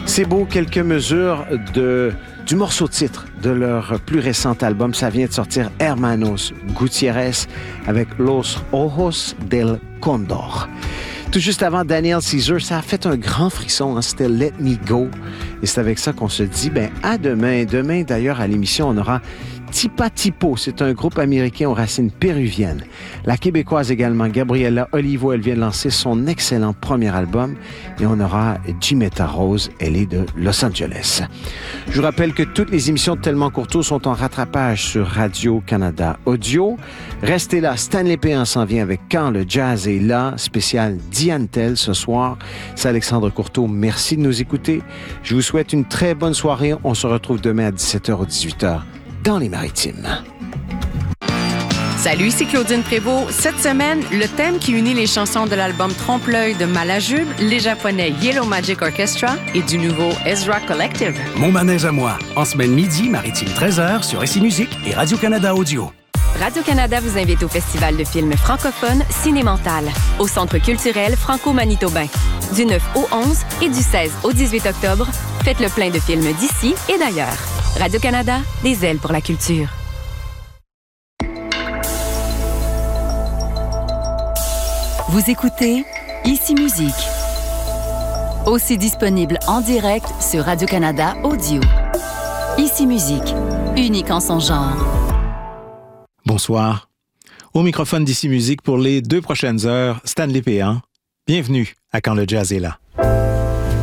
C'est beau, quelques mesures du morceau titre de leur plus récent album. Ça vient de sortir Hermanos Gutiérrez avec Los Ojos del Cóndor. Tout juste avant Daniel Caesar, ça a fait un grand frisson, hein? C'était Let Me Go. Et c'est avec ça qu'on se dit, à demain. Demain, d'ailleurs, à l'émission, on aura Tipa Tipo. C'est un groupe américain aux racines péruviennes. La québécoise également, Gabriela Olivo, elle vient de lancer son excellent premier album. Et on aura Jimetta Rose, elle est de Los Angeles. Je vous rappelle que toutes les émissions de Tellement Courtois sont en rattrapage sur Radio-Canada Audio. Restez là, Stanley Péan s'en vient avec Quand le jazz est là, spécial Diane Tell ce soir. C'est Alexandre Courteau, merci de nous écouter. Je vous souhaite une très bonne soirée. On se retrouve demain à 17h ou 18h dans les Maritimes. Salut, ici Claudine Prévost. Cette semaine, le thème qui unit les chansons de l'album Trompe-l'œil de Malajube, les Japonais Yellow Magic Orchestra et du nouveau Ezra Collective. Mon manège à moi, en semaine midi, Maritime 13h sur SI Musique et Radio-Canada Audio. Radio-Canada vous invite au Festival de films francophones Cinémental, au Centre culturel franco-manitobain. Du 9 au 11 et du 16 au 18 octobre, faites le plein de films d'ici et d'ailleurs. Radio-Canada, des ailes pour la culture. Vous écoutez Ici Musique. Aussi disponible en direct sur Radio-Canada Audio. Ici Musique, unique en son genre. Bonsoir. Au microphone d'Ici Musique pour les 2 prochaines heures, Stanley Péan. Bienvenue à Quand le jazz est là.